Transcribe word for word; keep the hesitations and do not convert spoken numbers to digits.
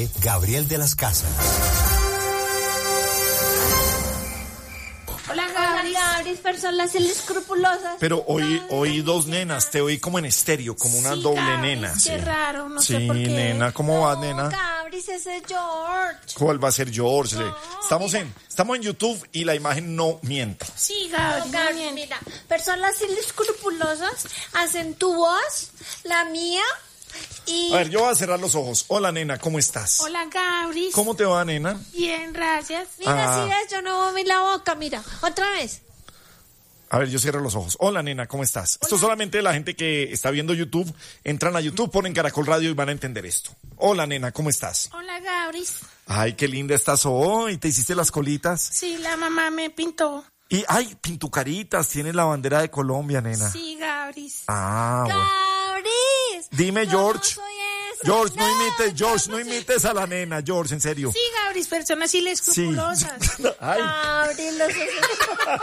Conduce Gabriel de las Casas. Hola, Gabris. Hola, Gabris, personas escrupulosas. Pero oí, oí dos nenas, te oí como en estéreo, como una sí, doble Gabris, nena. Qué sí. raro, no sí, sé por qué. Sí, nena, ¿cómo no, vas, nena? Gabris, ese es George. ¿Cuál va a ser George? No, estamos, mira. en, estamos en YouTube y la imagen no miente. Sí, Gabris, No, Gabris, bien. mira. Personas inescrupulosas hacen tu voz, la mía y... A ver, yo voy a cerrar los ojos. Hola, nena, ¿cómo estás? Hola, Gabris. ¿Cómo te va, nena? Bien, gracias. Mira, Ah. si ves, yo no moví la boca, mira. Otra vez. A ver, yo cierro los ojos. Hola, nena, ¿cómo estás? Esto solamente la gente que está viendo YouTube, entran a YouTube, ponen Caracol Radio y van a entender esto. Hola, nena, ¿cómo estás? Hola, Gabris. Ay, qué linda estás hoy. ¿Te hiciste las colitas? Sí, la mamá me pintó. Y, ay, pintucaritas, tienes la bandera de Colombia, nena. Sí, Gabris. Ah, bueno. Gabris. Dime, Yo George. No soy esa. George, no, imites, yo George, no soy- imites a la nena, George, en serio. Sí, Gabris, personas Sí. inescrupulosas. Ay. Gabris, los